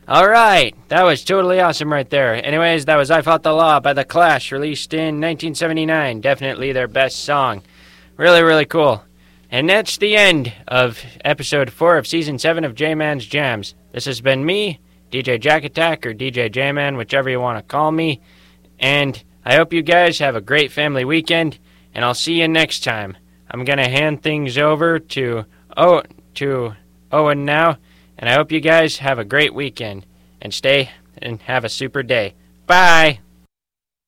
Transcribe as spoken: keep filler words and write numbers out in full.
Alright, that was totally awesome right there. Anyways, that was I Fought the Law by The Clash, released in nineteen seventy-nine. Definitely their best song. Really, really cool. And that's the end of episode four of season seven of J-Man's Jams. This has been me, D J Jack Attack, or D J J-Man, whichever you want to call me. And I hope you guys have a great family weekend, and I'll see you next time. I'm going to hand things over to, oh, to Owen now. And I hope you guys have a great weekend and stay and have a super day. Bye!